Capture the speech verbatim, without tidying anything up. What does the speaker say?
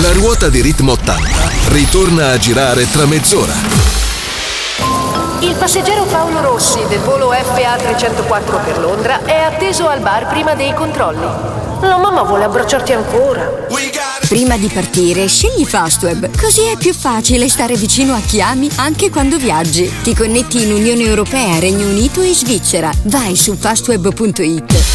La ruota di Ritmo ottanta ritorna a girare tra mezz'ora. Il passeggero Paolo Rossi del volo F A trecentoquattro per Londra è atteso al bar prima dei controlli. La mamma vuole abbracciarti ancora. Prima di partire, scegli Fastweb, così è più facile stare vicino a chi ami anche quando viaggi. Ti connetti in Unione Europea, Regno Unito e Svizzera. Vai su fastweb punto it.